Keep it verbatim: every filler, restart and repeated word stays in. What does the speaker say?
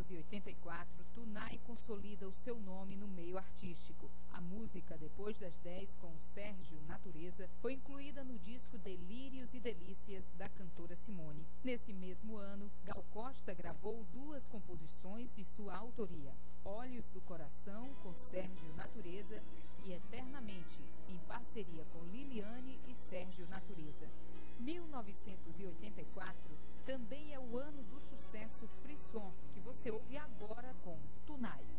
novecentos e oitenta e quatro, Tunay consolida o seu nome no meio artístico. A música Depois das dez, com Sérgio Natureza, foi incluída no disco Delírios e Delícias, da cantora Simone. Nesse mesmo ano, Gal Costa gravou duas composições de sua autoria: Olhos do Coração, com Sérgio Natureza, e Eternamente, em parceria com Liliane e Sérgio Natureza. mil novecentos e oitenta e quatro também é o ano do sucesso Frisson, que você ouve agora com Tunay.